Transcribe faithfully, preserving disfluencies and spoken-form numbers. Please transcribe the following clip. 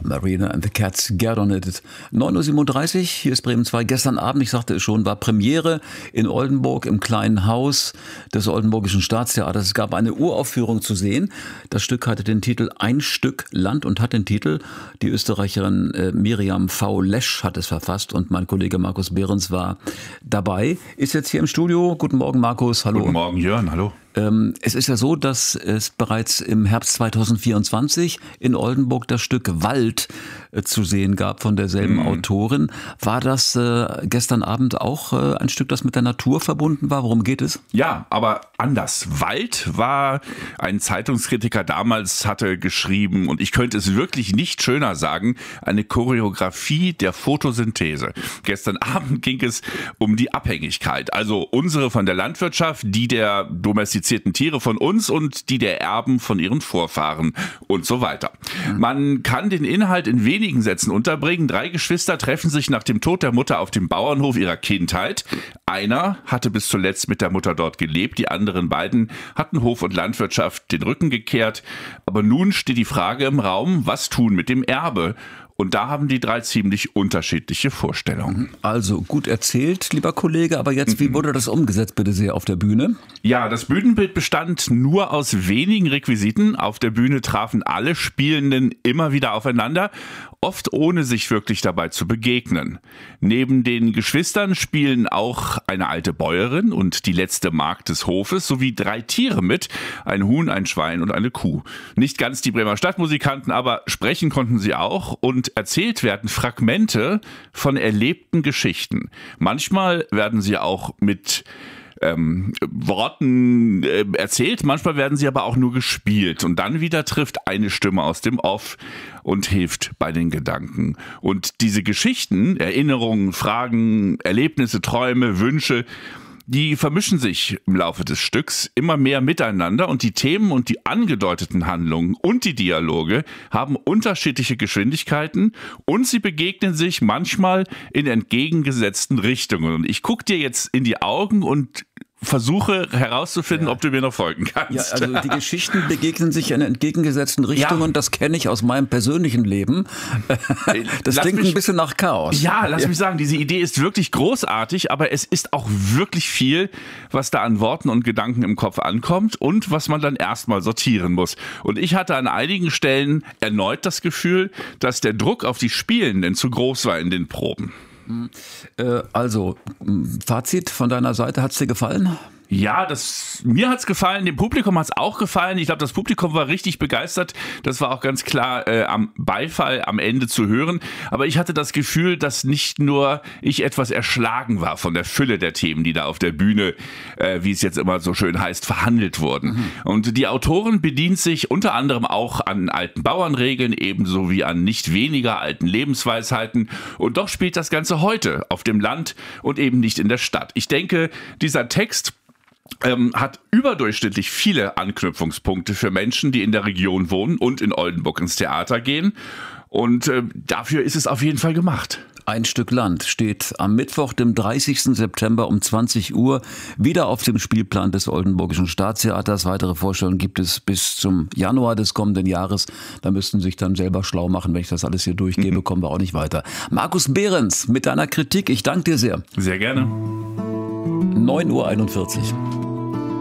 Marina and the Cats, Get on It. neun Uhr siebenunddreißig, hier ist Bremen zwei. Gestern Abend, ich sagte es schon, war Premiere in Oldenburg im kleinen Haus des Oldenburgischen Staatstheaters. Es gab eine Uraufführung zu sehen. Das Stück hatte den Titel Ein Stück Land und hat den Titel, die Österreicherin äh, Miriam V. Lesch hat es verfasst und mein Kollege Markus Behrens war dabei. Ist jetzt hier im Studio. Guten Morgen, Markus. Hallo. Guten Morgen, Jörn. Hallo. Es ist ja so, dass es bereits im Herbst zweitausendvierundzwanzig in Oldenburg das Stück Wald zu sehen gab von derselben mhm. Autorin. War das äh, gestern Abend auch äh, ein Stück, das mit der Natur verbunden war? Worum geht es? Ja, aber anders. Wald war, ein Zeitungskritiker damals hatte geschrieben, und ich könnte es wirklich nicht schöner sagen, eine Choreografie der Photosynthese. Gestern Abend ging es um die Abhängigkeit. Also unsere von der Landwirtschaft, die der domestizierten Tiere von uns und die der Erben von ihren Vorfahren und so weiter. Mhm. Man kann den Inhalt in wenigen Sätzen unterbringen. Drei Geschwister treffen sich nach dem Tod der Mutter auf dem Bauernhof ihrer Kindheit. Einer hatte bis zuletzt mit der Mutter dort gelebt, die anderen beiden hatten Hof und Landwirtschaft den Rücken gekehrt. Aber nun steht die Frage im Raum, was tun mit dem Erbe? Und da haben die drei ziemlich unterschiedliche Vorstellungen. Also gut erzählt, lieber Kollege, aber jetzt, wie wurde das umgesetzt, bitte sehr, auf der Bühne? Ja, das Bühnenbild bestand nur aus wenigen Requisiten. Auf der Bühne trafen alle Spielenden immer wieder aufeinander, oft ohne sich wirklich dabei zu begegnen. Neben den Geschwistern spielen auch eine alte Bäuerin und die letzte Magd des Hofes sowie drei Tiere mit, ein Huhn, ein Schwein und eine Kuh. Nicht ganz die Bremer Stadtmusikanten, aber sprechen konnten sie auch und erzählt werden Fragmente von erlebten Geschichten. Manchmal werden sie auch mit Ähm, Worten äh, erzählt, manchmal werden sie aber auch nur gespielt und dann wieder trifft eine Stimme aus dem Off und hilft bei den Gedanken. Und diese Geschichten, Erinnerungen, Fragen, Erlebnisse, Träume, Wünsche, die vermischen sich im Laufe des Stücks immer mehr miteinander und die Themen und die angedeuteten Handlungen und die Dialoge haben unterschiedliche Geschwindigkeiten und sie begegnen sich manchmal in entgegengesetzten Richtungen. Und ich gucke dir jetzt in die Augen und versuche herauszufinden, ja. ob du mir noch folgen kannst. Ja, also die Geschichten begegnen sich in entgegengesetzten Richtungen. Ja. Das kenne ich aus meinem persönlichen Leben. Das lass klingt mich, ein bisschen nach Chaos. Ja, lass ja. mich sagen, diese Idee ist wirklich großartig, aber es ist auch wirklich viel, was da an Worten und Gedanken im Kopf ankommt und was man dann erstmal sortieren muss. Und ich hatte an einigen Stellen erneut das Gefühl, dass der Druck auf die Spielenden zu groß war in den Proben. Also, Fazit von deiner Seite, hat's dir gefallen? Ja, das, mir hat's gefallen, dem Publikum hat's auch gefallen. Ich glaube, das Publikum war richtig begeistert. Das war auch ganz klar äh, am Beifall am Ende zu hören. Aber ich hatte das Gefühl, dass nicht nur ich etwas erschlagen war von der Fülle der Themen, die da auf der Bühne, äh, wie es jetzt immer so schön heißt, verhandelt wurden. Mhm. Und die Autorin bedient sich unter anderem auch an alten Bauernregeln, ebenso wie an nicht weniger alten Lebensweisheiten. Und doch spielt das Ganze heute auf dem Land und eben nicht in der Stadt. Ich denke, dieser Text Ähm, hat überdurchschnittlich viele Anknüpfungspunkte für Menschen, die in der Region wohnen und in Oldenburg ins Theater gehen. Und äh, dafür ist es auf jeden Fall gemacht. Ein Stück Land steht am Mittwoch, dem dreißigsten September um zwanzig Uhr wieder auf dem Spielplan des Oldenburgischen Staatstheaters. Weitere Vorstellungen gibt es bis zum Januar des kommenden Jahres. Da müssten Sie sich dann selber schlau machen. Wenn ich das alles hier durchgebe, kommen wir auch nicht weiter. Markus Behrens mit deiner Kritik. Ich danke dir sehr. Sehr gerne. neun Uhr einundvierzig.